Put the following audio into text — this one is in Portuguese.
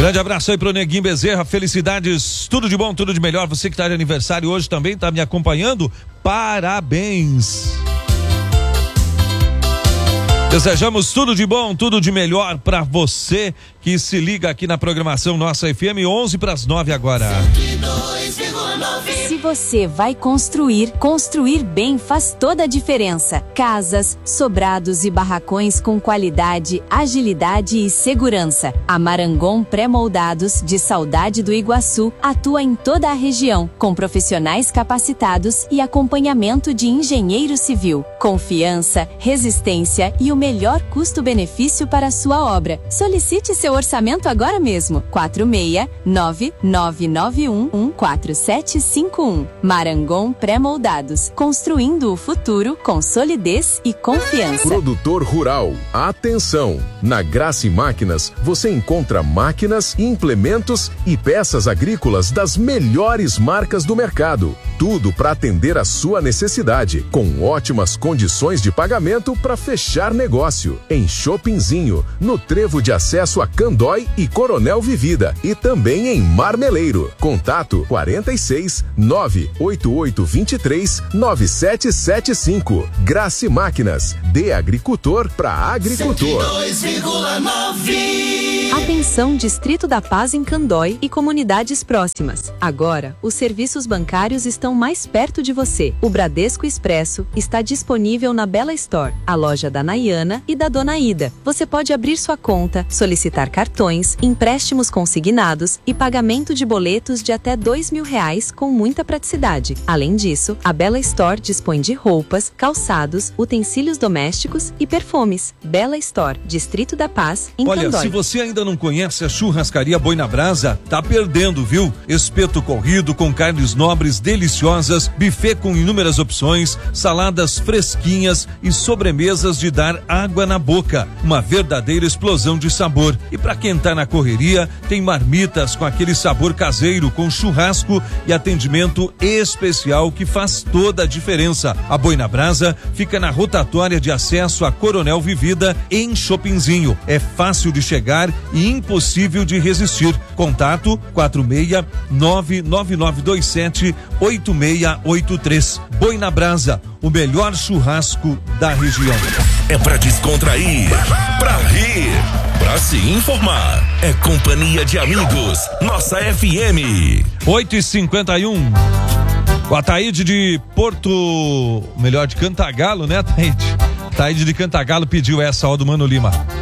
Grande abraço aí pro Neguinho Bezerra, felicidades, tudo de bom, tudo de melhor. Você que tá de aniversário hoje também, tá me acompanhando, parabéns. Desejamos tudo de bom, tudo de melhor para você que se liga aqui na programação Nossa FM, 11:09 agora. 102,9. Se você vai construir bem faz toda a diferença. Casas, sobrados e barracões com qualidade, agilidade e segurança. A Marangon Pré-Moldados, de Saudade do Iguaçu, atua em toda a região, com profissionais capacitados e acompanhamento de engenheiro civil. Confiança, resistência e o melhor custo-benefício para a sua obra. Solicite seu orçamento agora mesmo. 46999114751. Marangon Pré-Moldados. Construindo o futuro com solidez e confiança. Produtor rural, atenção! Na Grace Máquinas você encontra máquinas, implementos e peças agrícolas das melhores marcas do mercado. Tudo para atender a sua necessidade, com ótimas condições de pagamento para fechar negócio. Em Shoppingzinho, no trevo de acesso a Candói e Coronel Vivida, e também em Marmeleiro. Contato 46 98823 9775. Grace Máquinas, de agricultor para agricultor. 102,9. Atenção, Distrito da Paz em Candói e comunidades próximas. Agora, os serviços bancários estão mais perto de você. O Bradesco Expresso está disponível na Bela Store, a loja da Nayana e da Dona Ida. Você pode abrir sua conta, solicitar cartões, empréstimos consignados e pagamento de boletos de até R$2.000 com muita praticidade. Além disso, a Bela Store dispõe de roupas, calçados, utensílios domésticos e perfumes. Bela Store, Distrito da Paz, em Candói. Olha, se você ainda não conhece a churrascaria Boi na Brasa, tá perdendo, viu? Espeto corrido com carnes nobres deliciosas, buffet com inúmeras opções, saladas fresquinhas e sobremesas de dar água na boca. Uma verdadeira explosão de sabor. E para quem tá na correria, tem marmitas com aquele sabor caseiro, com churrasco e atendimento especial que faz toda a diferença. A Boi na Brasa fica na rotatória de acesso a Coronel Vivida, em Shoppingzinho. É fácil de chegar e impossível de resistir. Contato 46 99927 8683. Boi na Brasa, o melhor churrasco da região. É pra descontrair, pra rir, pra se informar. É companhia de amigos, Nossa FM. 8h51. O Ataíde de de Cantagalo, né, Ataíde? Ataíde de Cantagalo pediu essa, ó, do Mano Lima.